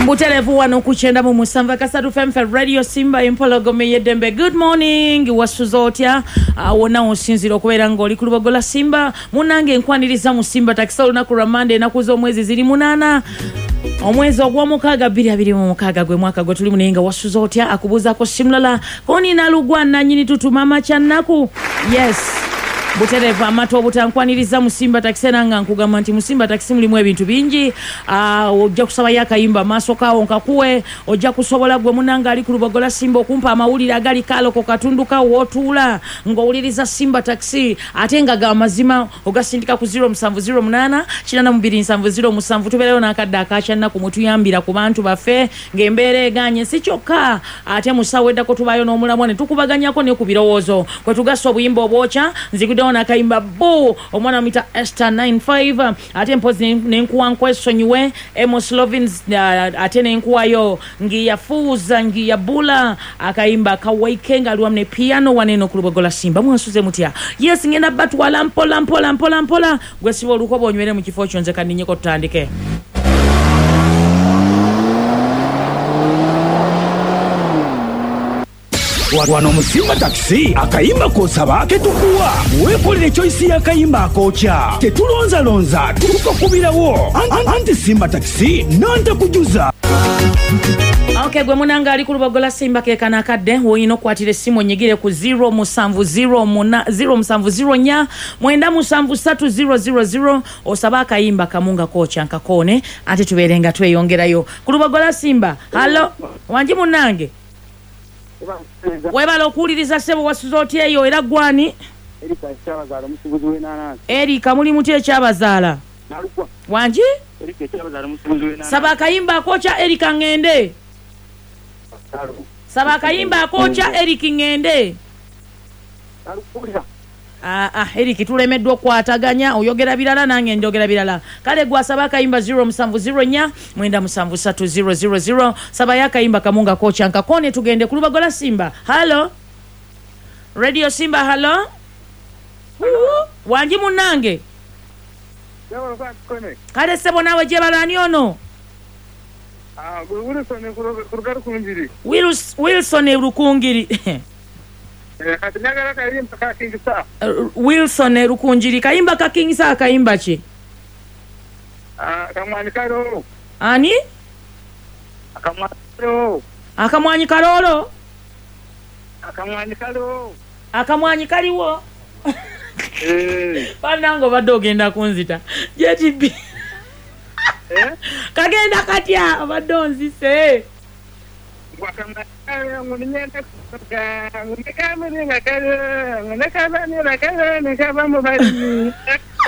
Mutelevu wano kuchenda mu musanva kasatu femfe radio Simba impologome yedembe. Good morning wasuzotya wona osinzira okubeera ng'oli ku lubogola Simba munange nkwaniriza mu Simba takisa olunaku lwa Monday nakuzo omwezi ziri 8 omwezi ogw'omukaaga 2026 gwe mwaka gwe tuli munenga wasuzotya akubuzaako simulala koni nalugwa nanyini tutuma machannaku. Yes, Butereva amato obutankwanirizza mu Simba takisi nanga nkugamba nti mu Simba takisi mulimu ebintu bingi. Ojja kusaba yakayimba maaso kaawo nkakuwe, ojja kusobola gwe munanga ali ku lubogola Simba okumpa amawulire agali kaloko katundu kawo wotuula ng'owuliriza Simba takisi ate nga ga mazima ogasindika ku 0708 82707 tubeerewo n'akadde akacyannaku mutuyambira ku bantu baffe ng'embeera eganye si kyokka ate musawo eddako tubayo n'omulamwa ne tukubaganyako ne ku birowoozo kwe tugasa obuyimba obwokya nzigudewo nakayimba bo omwana mita Esther 95 ate mpozi nenkuwa nkwesonyiwe Emos Lovins ate nenkuwayo ngiyafuuza ngiyabula akayimba kawaikenga aliwamu ne piano waneno ku lubogola Simba mwasuze mutya. Yes, ngenda batwala mpola gwe siba olukoba onywere mu kifo kyo nze kandinyeko tutandike. Wano mu Simba takisi akayimba kosaba ketukuwa weekolere choice y'akayimba akokya tetulonzalonza tukakubirawo anti Simba takisi nante kujuza. Okay, gwe munanga ali ku lubogola Simba kekana akadde woyina okwatira essimu onyigire ku 0700 97300 osaba akayimba kamunga kocha nkakone ate tubeerenga tweyongerayo ku lubogola Simba. Hallo wanji munange webala okuwuliriza ssebo wasuzotya eyo era gwani Erika muli muti ekyabazaala wanji saba akayimba akocha Erika ngende saba akayimba akocha Erika ngende Eriki tulemeddwa okwataganya oyogera birala nange njogera birala kale gwa saba akayimba 0704 97300 saba yakayimba kamunga kocha nkakone tugende ku lubogola Simba. Hello Radio Simba. Hello wanji munange kale sebo nawe jebalani ono Wilson Rukungiri Wilson Rukunjiri kayimba kakingisa akayimba ki ani akamwanyi kalolo akamwanyi kaliwo panango badde ogenda kunzita JTB kagenda katya badde onzise